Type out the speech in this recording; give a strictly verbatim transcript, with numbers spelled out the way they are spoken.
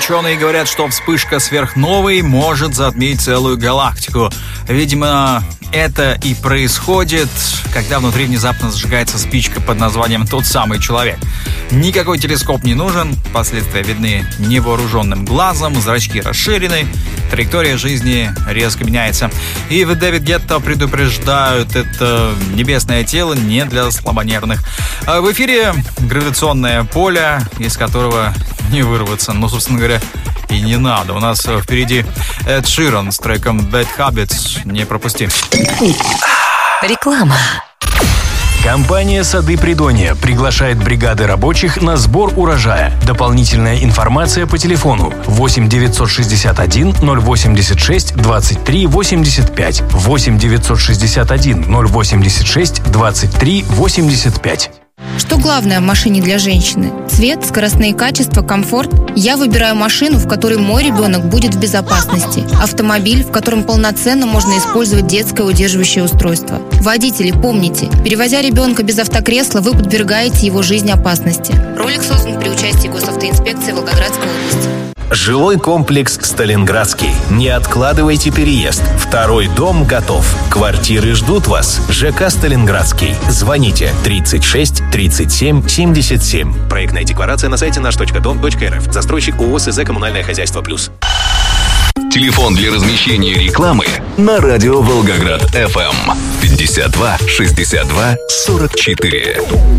Ученые говорят, что вспышка сверхновой может затмить целую галактику. Видимо, это и происходит, когда внутри внезапно зажигается спичка под названием «Тот самый человек». Никакой телескоп не нужен, последствия видны невооруженным глазом, зрачки расширены, траектория жизни резко меняется. И в Дэвид Гетто предупреждают, это небесное тело не для слабонервных. А в эфире гравитационное поле, из которого не вырваться. Ну, собственно говоря, и не надо. У нас впереди Эд Ширан с треком Bad Habits. Не пропусти. Реклама. Компания «Сады Придонья» приглашает бригады рабочих на сбор урожая. Дополнительная информация по телефону восемь девятьсот шестьдесят один ноль восемьдесят шесть двадцать три восемьдесят пять, восемь девятьсот шестьдесят один ноль восемьдесят шесть двадцать три восемьдесят пять. Что главное в машине для женщины? Цвет, скоростные качества, комфорт? Я выбираю машину, в которой мой ребенок будет в безопасности. Автомобиль, в котором полноценно можно использовать детское удерживающее устройство. Водители, помните, перевозя ребенка без автокресла, вы подвергаете его жизни опасности. Ролик создан при участии госавтоинспекции Волгоградской области. Жилой комплекс «Сталинградский». Не откладывайте переезд. Второй дом готов. Квартиры ждут вас. ЖК «Сталинградский». Звоните тридцать шесть тридцать семь семьдесят семь. Проектная декларация на сайте наш точка дом точка эр эф. Застройщик ООО СЗ «Коммунальное хозяйство Плюс». Телефон для размещения рекламы на радио Волгоград эф эм пятьдесят два шестьдесят два сорок четыре.